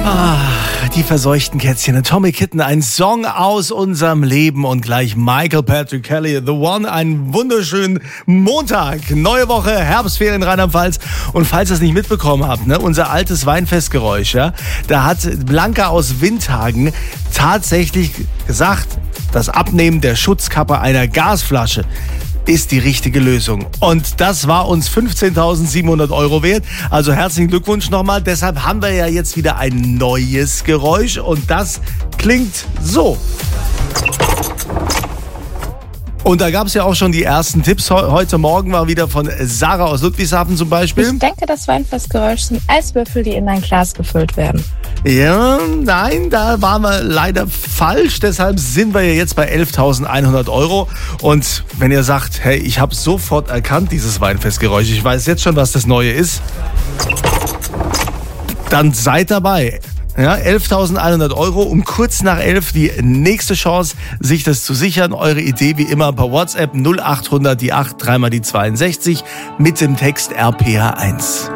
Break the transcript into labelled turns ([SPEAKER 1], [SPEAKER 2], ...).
[SPEAKER 1] Die verseuchten Kätzchen, Atomic Kitten, ein Song aus unserem Leben und gleich Michael Patrick Kelly, The One, einen wunderschönen Montag, neue Woche, Herbstferien in Rheinland-Pfalz und falls ihr es nicht mitbekommen habt, unser altes Weinfestgeräusch, da hat Blanca aus Windhagen tatsächlich gesagt, das Abnehmen der Schutzkappe einer Gasflasche ist die richtige Lösung. Und das war uns 15.700 € wert. Also herzlichen Glückwunsch nochmal. Deshalb haben wir ja jetzt wieder ein neues Geräusch und das klingt so. Und da gab es ja auch schon die ersten Tipps. Heute Morgen war wieder von Sarah aus Ludwigshafen zum Beispiel.
[SPEAKER 2] Ich denke, das Weinfestgeräusch sind Eiswürfel, die in ein Glas gefüllt werden.
[SPEAKER 1] Ja, nein, da waren wir leider falsch. Deshalb sind wir ja jetzt bei 11.100 €. Und wenn ihr sagt, hey, ich habe sofort erkannt, dieses Weinfestgeräusch, ich weiß jetzt schon, was das Neue ist, dann seid dabei. Ja, 11.100 €, um kurz nach 11 die nächste Chance, sich das zu sichern. Eure Idee wie immer per WhatsApp 0800 die 8 3 mal die 62 mit dem Text RPH1.